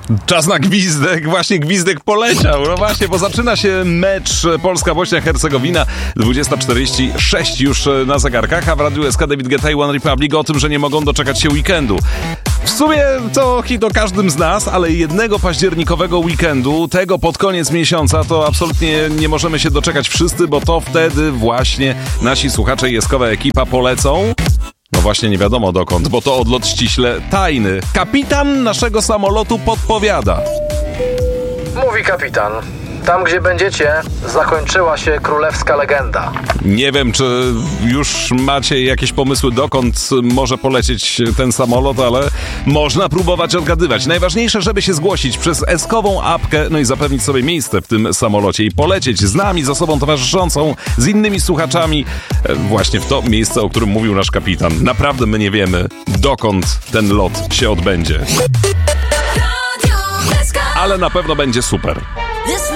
Czas na gwizdek. Właśnie gwizdek poleciał. No właśnie, bo zaczyna się mecz Polska-Bośnia-Hercegowina. 20:46 już na zegarkach, a w Radiu SK David Guetta i One Republic o tym, że nie mogą doczekać się weekendu. W sumie to hit o każdym z nas, ale 1 październikowego weekendu, tego pod koniec miesiąca, to absolutnie nie możemy się doczekać wszyscy, bo to wtedy właśnie nasi słuchacze i jeskowa ekipa polecą. No właśnie nie wiadomo dokąd, bo to odlot ściśle tajny. Kapitan naszego samolotu podpowiada. Mówi kapitan. Tam, gdzie będziecie, zakończyła się królewska legenda. Nie wiem, czy już macie jakieś pomysły, dokąd może polecieć ten samolot, ale można próbować odgadywać. Najważniejsze, żeby się zgłosić przez eskową apkę, no i zapewnić sobie miejsce w tym samolocie i polecieć z nami, z osobą towarzyszącą, z innymi słuchaczami właśnie w to miejsce, o którym mówił nasz kapitan. Naprawdę my nie wiemy, dokąd ten lot się odbędzie. Ale na pewno będzie super.